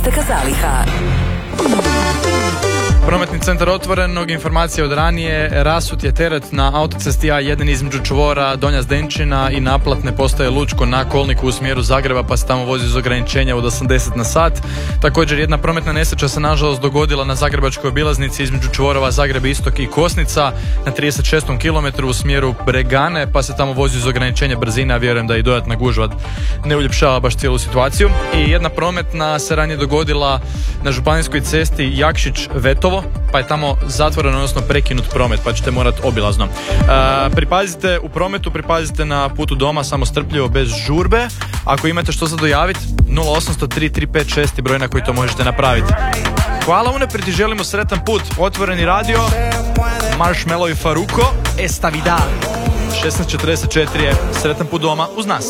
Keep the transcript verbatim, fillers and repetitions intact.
Taka zaliha. Prometni centar Otvorenog, informacija od ranije, rasut je teret na autocesti A jedan između čvora Donja Zdenčina i naplatne postaje Lučko na kolniku u smjeru Zagreba, pa se tamo vozi uz ograničenja od osamdeset na sat. Također jedna prometna nesreća se nažalost dogodila na zagrebačkoj obilaznici između čvorova Zagreb Istok i Kosnica na trideset šestom kilometru u smjeru Bregane, pa se tamo vozi uz ograničenja brzine, a vjerujem da i dodatna gužva ne uljepšava baš cijelu situaciju. I jedna prometna se ranije dogodila na županijskoj cesti Jakšić-Vetovo, pa je tamo zatvoren, odnosno prekinut promet, pa ćete morati obilazno. E, pripazite u prometu, pripazite na putu doma, samo strpljivo, bez žurbe. Ako imate što za dojaviti, nula osam tri tri pet šest je broj na koji to možete napraviti. Hvala unaprijed i želimo sretan put. Otvoreni radio, Marshmallow i Faruko, Esta Vidal. šesnaest četrdeset četiri je sretan put doma uz nas.